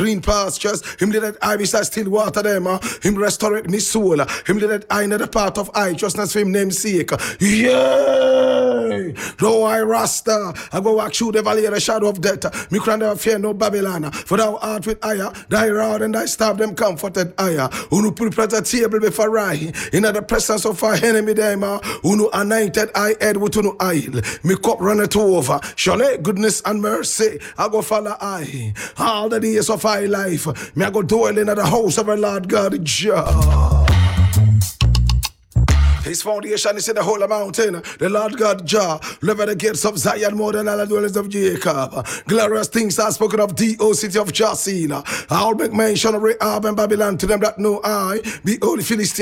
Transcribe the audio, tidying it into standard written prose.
green pastures. Him did that I beside still water them. Him restore me soul. Him did that I another part of I justness for him namesake. Yeah. Though I rasta, I go walk through the valley of the shadow of death. Me can never fear no Babylon. For thou art with ire, thy rod and thy staff them comforted ire. Who prepare a table before I in the presence of our enemy them. Who anointed I head with no oil. Me cup runneth over. Surely goodness and mercy I go follow I. All the days of my life, me I go dwell in the house of our Lord God Jah. His foundation is in the whole mountain. The Lord God Jah live at the gates of Zion more than all the dwellers of Jacob. Glorious things are spoken of thee, O city of Jacina. I'll make mention of Rahab and Babylon to them that know I. Behold, Philistine.